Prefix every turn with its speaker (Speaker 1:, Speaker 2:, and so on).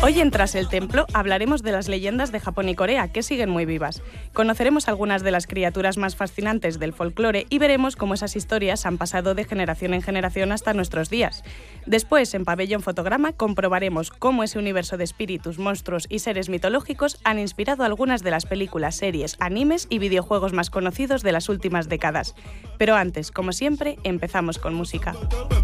Speaker 1: Hoy en Tras el Templo hablaremos de las leyendas de Japón y Corea, que siguen muy vivas. Conoceremos algunas de las criaturas más fascinantes del folclore y veremos cómo esas historias han pasado de generación en generación hasta nuestros días. Después, en Pabellón Fotograma, comprobaremos cómo ese universo de espíritus, monstruos y seres mitológicos han inspirado algunas de las películas, series, animes y videojuegos más conocidos de las últimas décadas. Pero antes, como siempre, empezamos con música.